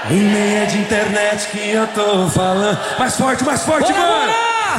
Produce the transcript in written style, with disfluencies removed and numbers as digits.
E nem é de internet que eu tô falando. Mais forte, mano!